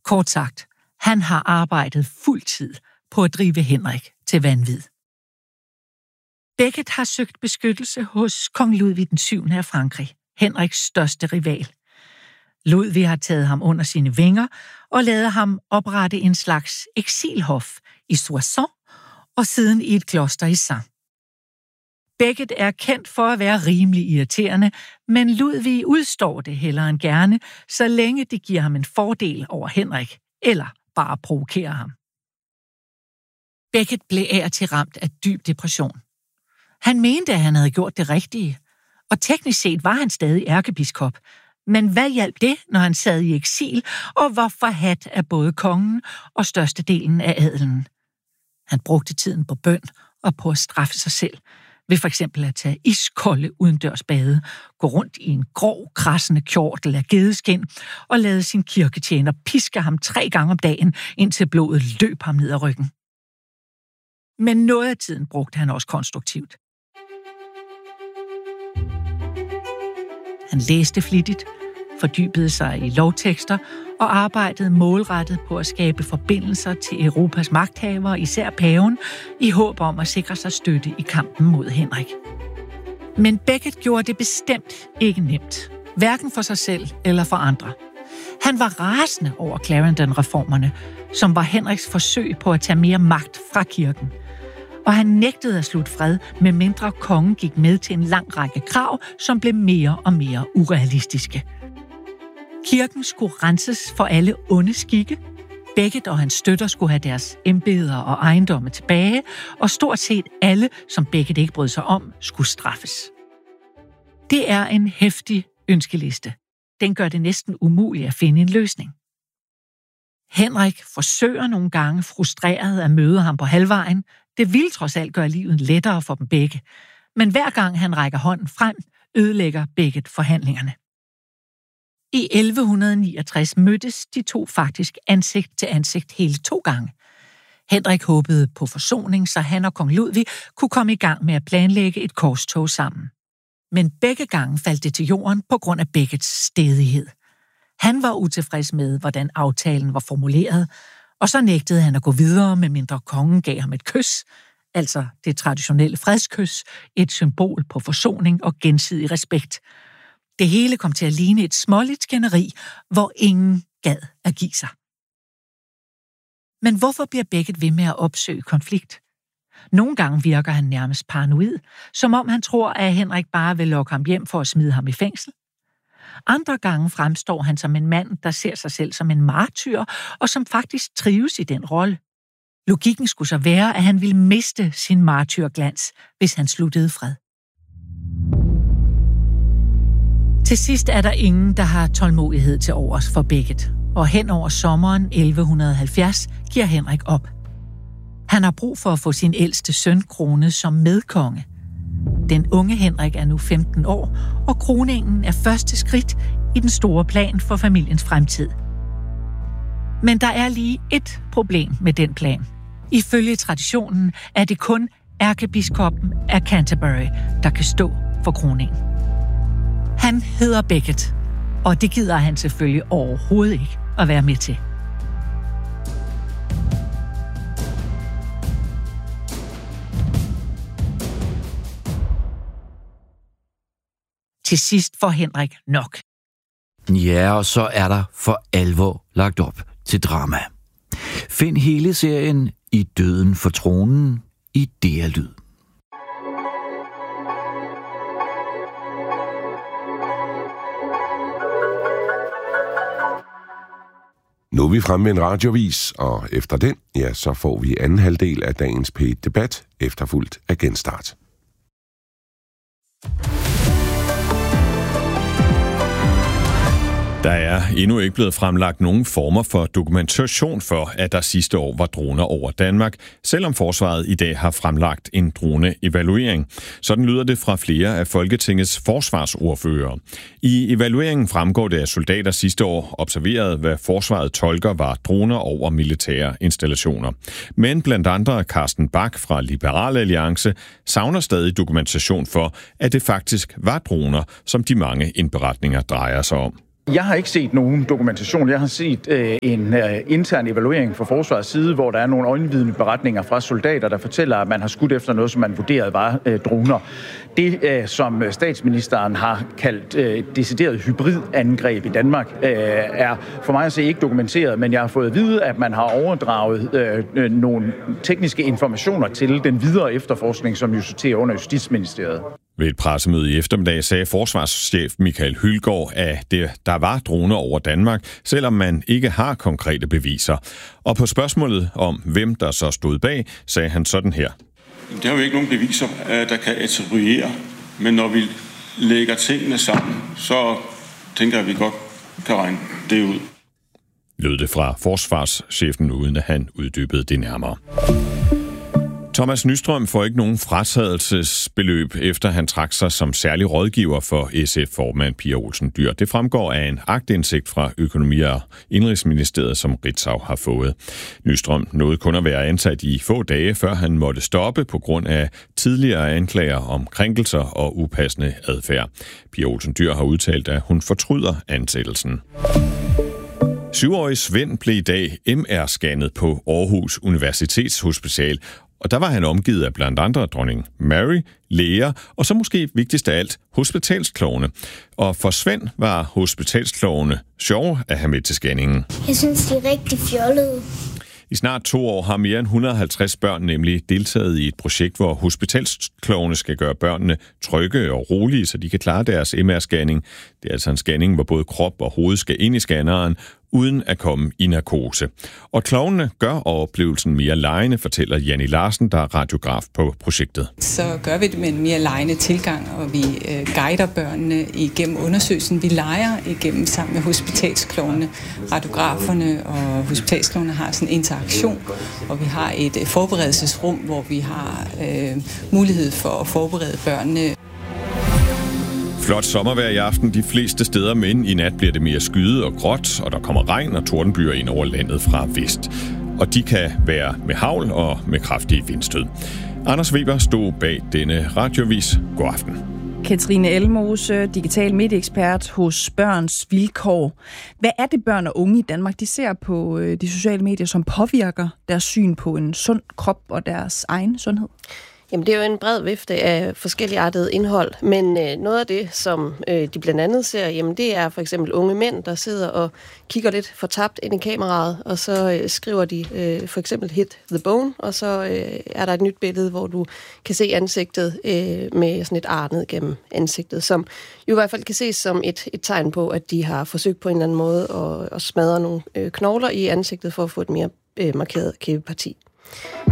Kort sagt, han har arbejdet fuld tid på at drive Henrik til vanvid. Becket har søgt beskyttelse hos kong Ludvig den 7. af Frankrig, Henriks største rival. Ludvig har taget ham under sine vinger og ladet ham oprette en slags eksilhof i Soissons og siden i et kloster i Saint. Becket er kendt for at være rimelig irriterende, men Ludvig udstår det hellere end gerne, så længe det giver ham en fordel over Henrik, eller bare provokerer ham. Becket blev af og til ramt af dyb depression. Han mente, at han havde gjort det rigtige, og teknisk set var han stadig ærkebiskop. Men hvad hjalp det, når han sad i eksil og var forhadt af både kongen og størstedelen af adelen? Han brugte tiden på bøn og på at straffe sig selv, ved for eksempel at tage iskolde udendørsbade, gå rundt i en grov, krassende kjortel af gedeskind og lade sin kirketjener piske ham 3 gange om dagen, indtil blodet løb ham ned ad ryggen. Men noget af tiden brugte han også konstruktivt. Han læste flittigt, fordybede sig i lovtekster og arbejdede målrettet på at skabe forbindelser til Europas magthavere, især paven, i håb om at sikre sig støtte i kampen mod Henrik. Men Becket gjorde det bestemt ikke nemt, hverken for sig selv eller for andre. Han var rasende over Clarendon-reformerne, som var Henriks forsøg på at tage mere magt fra kirken. Og han nægtede at slutte fred, medmindre kongen gik med til en lang række krav, som blev mere og mere urealistiske. Kirken skulle renses for alle onde skikke. Becket og hans støtter skulle have deres embeder og ejendomme tilbage, og stort set alle, som Becket ikke brød sig om, skulle straffes. Det er en heftig ønskeliste. Den gør det næsten umuligt at finde en løsning. Henrik forsøger nogle gange frustreret at møde ham på halvvejen. Det ville trods alt gøre livet lettere for dem begge. Men hver gang han rækker hånden frem, ødelægger Becket forhandlingerne. I 1169 mødtes de to faktisk ansigt til ansigt hele 2 gange. Henrik håbede på forsoning, så han og kong Ludvig kunne komme i gang med at planlægge et korstog sammen. Men begge gange faldt det til jorden på grund af Beckets stædighed. Han var utilfreds med, hvordan aftalen var formuleret, og så nægtede han at gå videre, medmindre kongen gav ham et kys, altså det traditionelle fredskys, et symbol på forsoning og gensidig respekt. Det hele kom til at ligne et småligt skænderi, hvor ingen gad at give sig. Men hvorfor bliver Becket ved med at opsøge konflikt? Nogle gange virker han nærmest paranoid, som om han tror, at Henrik bare vil lokke ham hjem for at smide ham i fængsel. Andre gange fremstår han som en mand, der ser sig selv som en martyr, og som faktisk trives i den rolle. Logikken skulle så være, at han ville miste sin martyrglans, hvis han sluttede fred. Til sidst er der ingen, der har tålmodighed til overs for Becket, og hen over sommeren 1170 giver Henrik op. Han har brug for at få sin ældste søn kronet som medkonge. Den unge Henrik er nu 15 år, og kroningen er første skridt i den store plan for familiens fremtid. Men der er lige et problem med den plan. Ifølge traditionen er det kun ærkebiskoppen af Canterbury, der kan stå for kroningen. Han hedder Becket, og det gider han selvfølgelig overhovedet ikke at være med til. Til sidst får Henrik nok. Ja, og så er der for alvor lagt op til drama. Find hele serien I Døden for tronen i DR Lyd. Nu er vi fremme med en radiovis, og efter den, ja, så får vi anden halvdel af dagens P1-debat, efterfulgt af genstart. Der er endnu ikke blevet fremlagt nogen former for dokumentation for, at der sidste år var droner over Danmark, selvom forsvaret i dag har fremlagt en droneevaluering. Sådan lyder det fra flere af Folketingets forsvarsordførere. I evalueringen fremgår det, at soldater sidste år observerede, hvad forsvaret tolker var droner over militære installationer. Men blandt andre Carsten Bach fra Liberal Alliance savner stadig dokumentation for, at det faktisk var droner, som de mange indberetninger drejer sig om. Jeg har ikke set nogen dokumentation. Jeg har set en intern evaluering fra forsvarets side, hvor der er nogle øjenvidende beretninger fra soldater, der fortæller, at man har skudt efter noget, som man vurderede var droner. Det, som statsministeren har kaldt decideret hybridangreb i Danmark, er for mig at se ikke dokumenteret, men jeg har fået at vide, at man har overdraget nogle tekniske informationer til den videre efterforskning, som jo sorterer under Justitsministeriet. Ved et pressemøde i eftermiddag sagde forsvarschef Michael Hylgaard, at der var droner over Danmark, selvom man ikke har konkrete beviser. Og på spørgsmålet om, hvem der så stod bag, sagde han sådan her. Der er jo ikke nogen beviser, der kan attribuere, men når vi lægger tingene sammen, så tænker jeg, at vi godt kan regne det ud. Lød det fra forsvarschefen, uden at han uddybede det nærmere. Thomas Nystrøm får ikke nogen fratrædelsesbeløb, efter han trak sig som særlig rådgiver for SF-formand Pia Olsen Dyhr. Det fremgår af en aktindsigt fra Økonomi- og Indenrigsministeriet, som Ritzau har fået. Nystrøm nåede kun at være ansat i få dage, før han måtte stoppe på grund af tidligere anklager om krænkelser og upassende adfærd. Pia Olsen Dyhr har udtalt, at hun fortryder ansættelsen. 7-årig Svend blev i dag MR-scannet på Aarhus Universitetshospital, og der var han omgivet af blandt andre dronning Mary, læger og så måske vigtigst af alt hospitalsklovne. Og for Svend var hospitalsklovne sjove at have med til scanningen. Jeg synes, de er rigtig fjollede. I snart 2 år har mere end 150 børn nemlig deltaget i et projekt, hvor hospitalsklovne skal gøre børnene trygge og rolige, så de kan klare deres MR-scanning. Det er altså en scanning, hvor både krop og hoved skal ind i scanneren, uden at komme i narkose. Og klovnene gør oplevelsen mere legende, fortæller Janni Larsen, der er radiograf på projektet. Så gør vi det med en mere legende tilgang, og vi guider børnene igennem undersøgelsen. Vi leger igennem sammen med hospitalsklovnene. Radiograferne og hospitalsklovnene har sådan en interaktion, og vi har et forberedelsesrum, hvor vi har mulighed for at forberede børnene. Flot sommervejr i aften de fleste steder, men i nat bliver det mere skyet og gråt, og der kommer regn og tordenbyer ind over landet fra vest. Og de kan være med hagl og med kraftige vindstød. Anders Weber stod bag denne radiovis. God aften. Katrine Elmose, digital medieekspert hos Børns Vilkår. Hvad er det børn og unge i Danmark, de ser på de sociale medier, som påvirker deres syn på en sund krop og deres egen sundhed? Jamen, det er jo en bred vifte af forskelligartet indhold, men noget af det, som de blandt andet ser, jamen, det er for eksempel unge mænd, der sidder og kigger lidt fortabt ind i kameraet, og så skriver de for eksempel hit the bone, og så er der et nyt billede, hvor du kan se ansigtet med sådan et ar ned gennem ansigtet, som jo i hvert fald kan ses som et tegn på, at de har forsøgt på en eller anden måde at smadre nogle knogler i ansigtet for at få et mere markeret kæbeparti.